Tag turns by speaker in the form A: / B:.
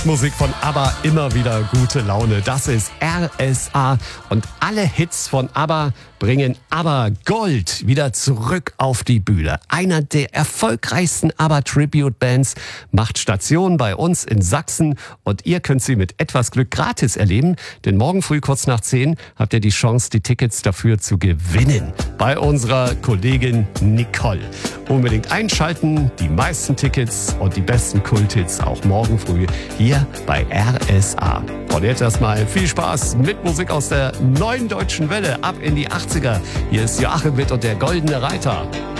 A: Musik von ABBA, immer wieder gute Laune. Das ist RSA und alle Hits von ABBA bringen ABBA Gold wieder zurück auf die Bühne. Einer der erfolgreichsten ABBA-Tribute-Bands macht Station bei uns in Sachsen und ihr könnt sie mit etwas Glück gratis erleben, denn morgen früh kurz nach 10 habt ihr die Chance, die Tickets dafür zu gewinnen bei unserer Kollegin Nicole. Unbedingt einschalten, die meisten Tickets und die besten Kulthits auch morgen früh hier bei RSA. Und jetzt erstmal viel Spaß mit Musik aus der neuen deutschen Welle ab in die 80er. Hier ist Joachim Witt und der Goldene Reiter.